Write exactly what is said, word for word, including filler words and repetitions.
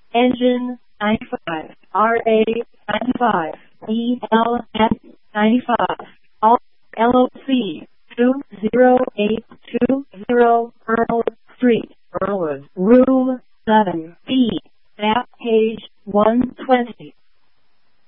Engine ninety-five, R A ninety-five, E L S ninety-five, L O C two zero eight two zero Earl Street, Berlin, Room seven B, map page one twenty.